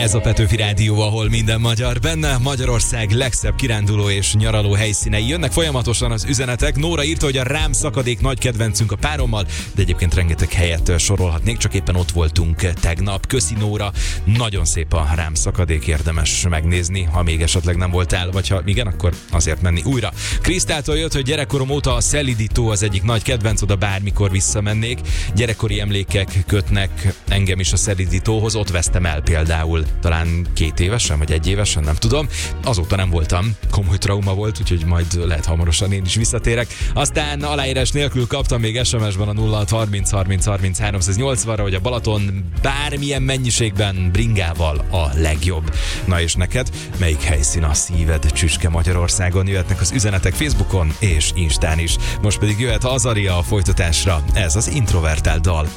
Ez a Petőfi Rádió, ahol minden magyar benne. Magyarország legszebb kiránduló és nyaraló helyszínei. Jönnek folyamatosan az üzenetek. Nóra írta, hogy a Rám szakadék nagy kedvencünk a párommal, de egyébként rengeteg helyet sorolhatnék, csak éppen ott voltunk tegnap. Köszi, Nóra, nagyon szép a Rám szakadék, érdemes megnézni, ha még esetleg nem voltál, vagy ha igen, akkor azért menni újra. Krisztától jött, hogy gyerekkorom óta a Szelidi tó az egyik nagy kedvenc, oda bármikor visszamennék. Gyerekkori emlékek kötnek engem is a Szelidi tóhoz, ott vesztem el például talán 2 évesen, vagy 1 évesen, nem tudom. Azóta nem voltam, komoly trauma volt, úgyhogy majd lehet hamarosan én is visszatérek. Aztán aláírás nélkül kaptam még SMS-ben a 0630 30 30 380-ra, hogy a Balaton bármilyen mennyiségben bringával a legjobb. Na és neked, melyik helyszín a szíved csücske Magyarországon? Jöhetnek az üzenetek Facebookon és Instán is. Most pedig jöhet Azaria a folytatásra. Ez az Introvertált dal